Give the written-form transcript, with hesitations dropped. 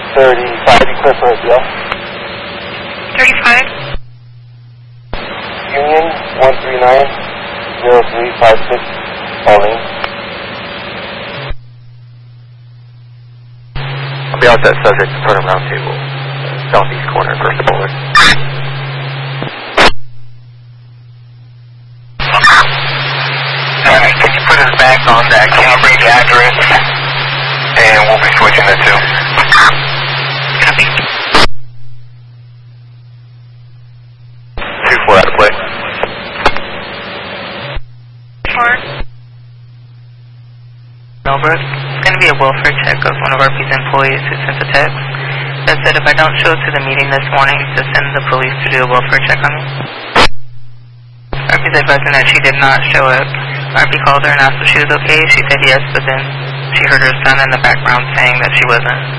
35 equivalent, yeah. 35? Union 139-0356, Pauline. I'll be out that subject in front of round table, southeast corner, first bullet. Alright, can you put us back on that Cambridge address? And we'll be switching the two. Copy. 2-4 out of play. 4. Melbrook, it's going to be a welfare check of one of our police employees who sent a text that said if I don't show up to the meeting this morning to send the police to do a welfare check on me. RP's advising that she did not show up. RP called her and asked if she was okay. She said yes, but then she heard her son in the background saying that she wasn't.